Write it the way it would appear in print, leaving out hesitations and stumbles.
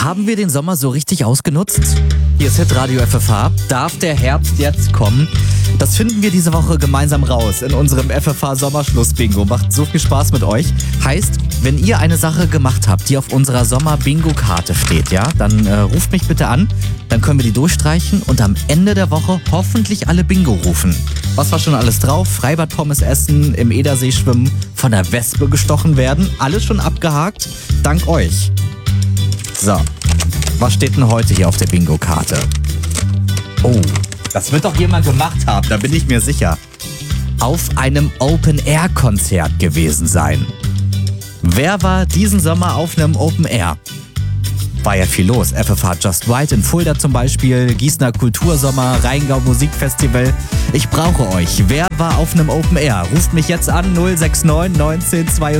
Haben wir den Sommer so richtig ausgenutzt? Hier ist Hitradio FFH. Darf der Herbst jetzt kommen? Das finden wir diese Woche gemeinsam raus in unserem FFH Sommerschluss-Bingo. Macht so viel Spaß mit euch. Heißt, wenn ihr eine Sache gemacht habt, die auf unserer Sommer-Bingo-Karte steht, ja, dann ruft mich bitte an. Dann können wir die durchstreichen und am Ende der Woche hoffentlich alle Bingo rufen. Was war schon alles drauf? Freibad-Pommes essen, im Edersee schwimmen, von der Wespe gestochen werden. Alles schon abgehakt. Dank euch. So, was steht denn heute hier auf der Bingo-Karte? Oh, das wird doch jemand gemacht haben, da bin ich mir sicher. Auf einem Open-Air-Konzert gewesen sein. Wer war diesen Sommer auf einem Open-Air? War ja viel los. FFH Just Right in Fulda zum Beispiel, Gießener Kultursommer, Rheingau Musikfestival. Ich brauche euch. Wer war auf einem Open-Air? Ruft mich jetzt an 069 19 22.